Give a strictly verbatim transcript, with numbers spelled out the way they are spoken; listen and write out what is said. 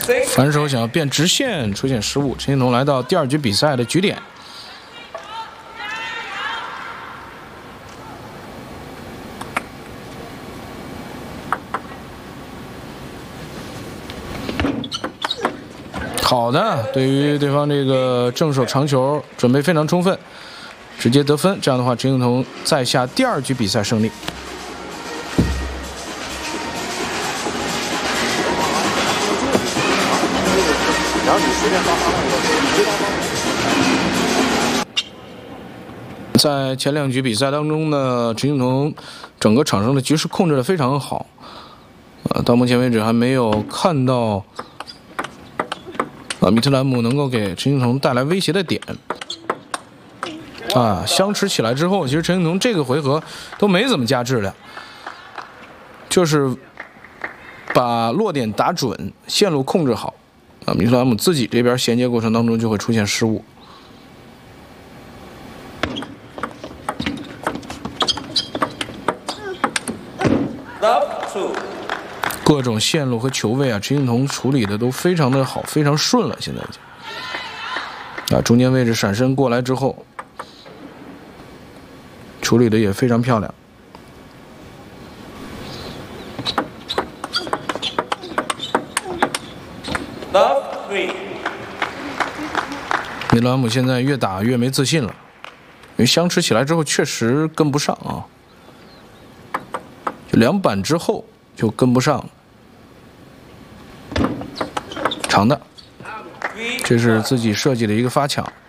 反手想要变直线，出现失误。陈幸同来到第二局比赛的局点。好的，对于对方这个正手长球准备非常充分，直接得分。这样的话，陈幸同再下第二局比赛胜利。然后你随便发发那个，你知道吗？在前两局比赛当中呢，陈幸同整个场上的局势控制得非常好。呃，到目前为止还没有看到。啊，米特兰姆能够给陈幸同带来威胁的点啊，相持起来之后，其实陈幸同这个回合都没怎么加质量，就是把落点打准，线路控制好啊。米特兰姆自己这边衔接过程当中就会出现失误。各种线路和球位啊，陈幸同处理的都非常的好，非常顺了。现在已经啊，中间位置闪身过来之后，处理的也非常漂亮。米特兰姆现在越打越没自信了，因为相持起来之后确实跟不上啊，就两板之后就跟不上。长的，这是自己设计的一个发抢。